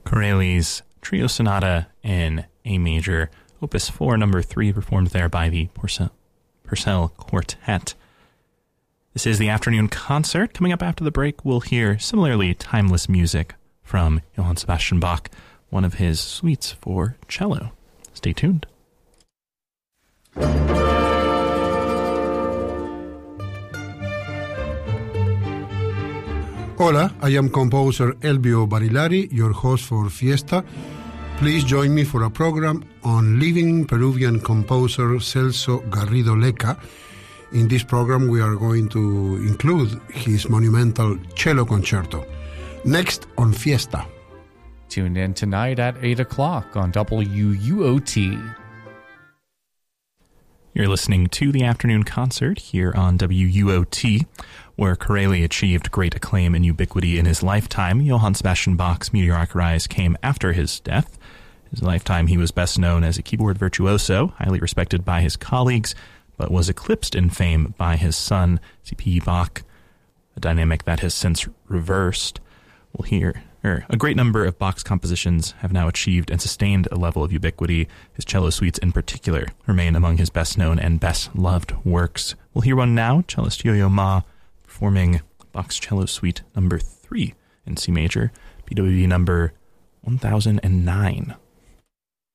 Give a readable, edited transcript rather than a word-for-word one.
Corelli's Trio Sonata in A major, Opus 4, number 3, performed there by the Purcell Quartet. This is the afternoon concert. Coming up after the break, we'll hear similarly timeless music from Johann Sebastian Bach, one of his suites for cello. Stay tuned. Hola, I am composer Elvio Barilari, your host for Fiesta. Please join me for a program on living Peruvian composer Celso Garrido Leca. In this program, we are going to include his monumental cello concerto. Next on Fiesta. Tune in tonight at 8 o'clock on WUOT. You're listening to the afternoon concert here on WUOT, where Corelli achieved great acclaim and ubiquity in his lifetime. Johann Sebastian Bach's Meteoric Rise came after his death. In his lifetime, he was best known as a keyboard virtuoso, highly respected by his colleagues, but was eclipsed in fame by his son, C.P. Bach, a dynamic that has since reversed. We'll hear a great number of Bach's compositions have now achieved and sustained a level of ubiquity. His cello suites in particular remain among his best-known and best-loved works. We'll hear one now, cellist Yo-Yo Ma performing Bach's Cello Suite number 3 in C major, BWV number 1009.